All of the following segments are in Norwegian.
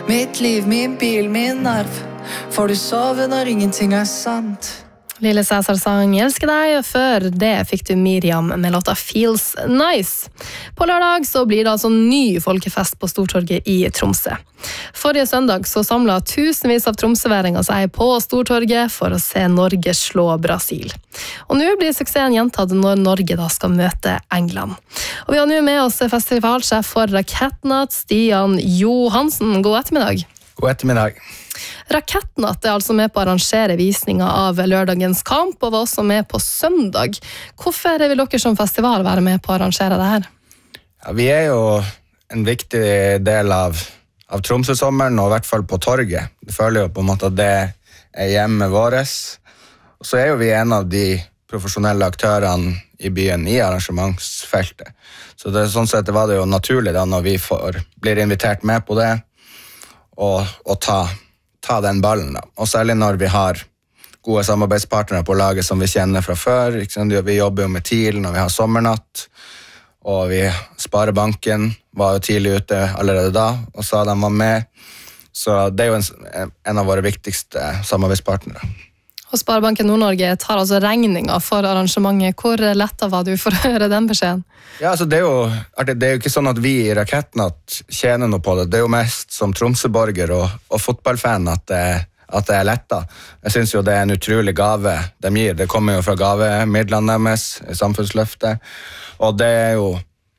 Mitt liv, min bil, min nerv. Får du sove når ingenting sant? Lille Cæsar sang Elsker deg, og før det fikk du Miriam med låta Feels Nice. På lørdag så blir det altså ny folkefest på Stortorget i Tromsø. Forrige søndag så samlet tusenvis av tromsøværinger seg på Stortorget for å se Norge slå Brasil. Og nå blir suksessen gjentatt når Norge da skal møte England. Og vi har nå med oss festivalsjef for Rakettnatt, Stian Johansen. God ettermiddag. God ettermiddag. Rakettnatt er altså med på å arrangere visninger av lørdagens kamp, og var også med på søndag. Hvorfor vil dere som festival være med på å arrangere det her? Ja, vi er jo en viktig del av Tromsø-sommeren, og i hvert fall på torget. Vi føler jo på en måte at det er hjemmet vårt. Og så er jo vi en av de profesjonelle aktørene i byen i arrangementsfeltet. Så det, sånn sett var det jo naturlig da når vi blir invitert med på det, og ta den ballen da. Og særlig når vi har gode samarbeidspartnere på laget som vi kjenner fra før. Vi jobber jo med TIL når vi har sommernatt, og Sparebanken var jo tidlig ute allerede da, og sa de var med. Så det er jo en av våre viktigste samarbeidspartnere. Og Sparebanken Nord-Norge tar altså regninger for arrangementet. Hvor lettet var du for å høre den beskjeden? Ja, altså det er jo ikke sånn at vi i Rakettnatt tjener noe på det. Det er jo mest som Tromsøborger og fotballfan at det er lettet. Jeg synes jo det er en utrolig gave de gir. Det kommer jo fra gavemidlene deres i samfunnsløftet. Og det er jo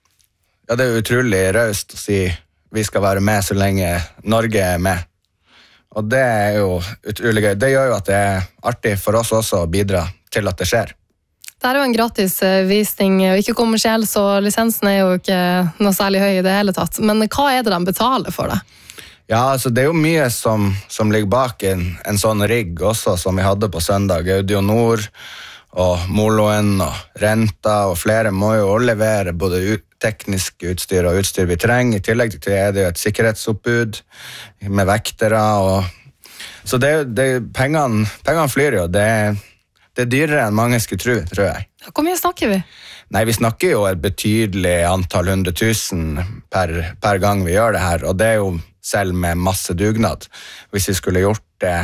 utrolig raust å si vi skal være med så lenge Norge er med. Og det er jo utrolig gøy. Det gjør jo at det er artig for oss også å bidra til at det skjer. Det er jo en gratis visning, og ikke kommersiell, så lisensen er jo ikke noe særlig høy i det hele tatt. Men hva er det de betaler for det? Ja, altså det er jo mye som ligger bak en sånn rigg også, som vi hadde på søndag. Audio Nord og Moloen og Renta, og flere må jo levere både teknisk utstyr og utstyr vi trenger. I tillegg til det er det jo et sikkerhetsoppbud med vektere. Så pengene flyr jo. Det er dyrere enn mange skulle tro, tror jeg. Hvor mye snakker vi? Nei, vi snakker jo et betydelig antall 100 000 per gang vi gjør det her, og det er jo selv med masse dugnad. Hvis vi skulle gjort det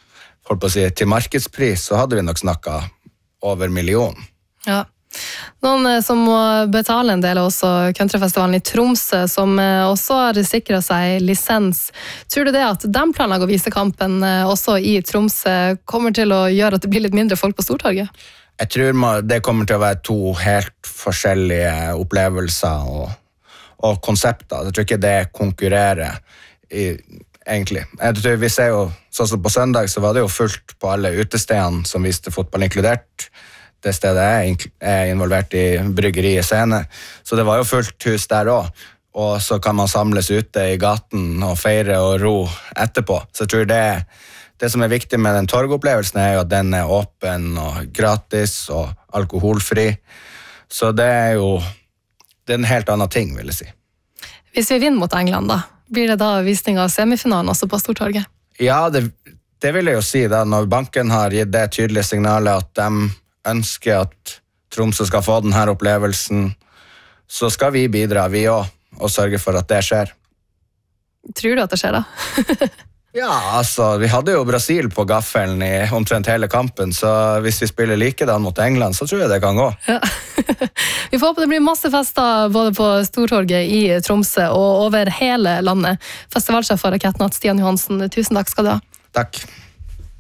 til markedspris, så hadde vi nok snakket over 1 million. Ja. Noen som må betale en del er også countryfestivalen i Tromsø, som også har sikret seg lisens. Tror du det at de planlegger å vise kampen også i Tromsø kommer til å gjøre at det blir litt mindre folk på Stortorget? Jeg tror det kommer til å være 2 helt forskjellige opplevelser og konsepter. Jeg tror ikke det konkurrerer egentlig. Jeg tror vi ser jo, sånn som på søndag, så var det jo fullt på alle utestedene som viste fotball inkludert. Det stedet er involvert i bryggeriet Scene. Så det var jo fullt hus der også. Og så kan man samles ute i gaten og feire og ro etterpå. Så jeg tror det som er viktig med den torgopplevelsen er jo at den er åpen og gratis og alkoholfri. Så det er jo en helt annen ting, vil jeg si. Hvis vi vinner mot England da, blir det da visning av semifinalen også på Stortorget? Ja, det vil jeg jo si da, når banken har gitt det tydelige signalet at de ønsker at Tromsø skal få denne opplevelsen, så skal vi bidra, vi også, og sørge for at det skjer. Tror du at det skjer da? Ja, altså, vi hadde jo Brasil på gaffelen i omtrent hele kampen, så hvis vi spiller likedan mot England, så tror jeg det kan gå. Ja. Vi får håpe det blir masse fester både på Stortorget i Tromsø og over hele landet. Festivalsjef for Rakettnatt, Stian Johansen, tusen takk skal du ha. Takk.